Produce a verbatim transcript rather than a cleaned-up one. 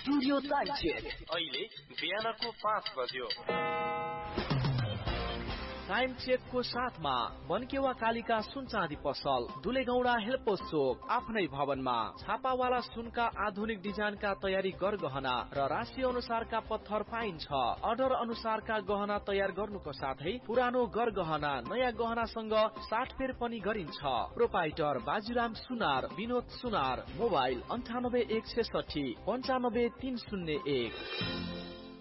Studio time check अहिले बिहानको पाँच बज्यो। टाइम चेकको साथमा बनकेवा कालिका सुन चाँदी पसल, दुलेगौडा हेल्पोस चोक, आफ्नै भवनमा छापावाला सुनका आधुनिक डिजाइनका तयारी गरगहना र राशि अनुसारका पत्थर पाइन्छ। अर्डर अनुसारका गहना तयार गर्नुको साथै पुरानो गरगहना नयाँ गहनासँग साटफेर पनि गरिन्छ। प्रोपाइटर बाजुराम सुनार, विनोद सुनार, मोबाइल अन्ठानब्बे एक सय साठी पन्चानब्बे तीन शून्य एक।